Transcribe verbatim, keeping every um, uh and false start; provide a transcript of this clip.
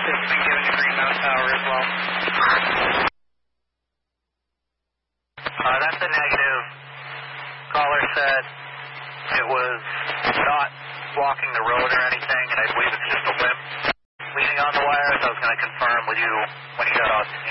It's been given to Green Mountain Power as well. Uh, that's a negative. Caller said it was not blocking the road or anything, and I believe it's just a limb leaning on the wires. I was going to confirm with you when you got off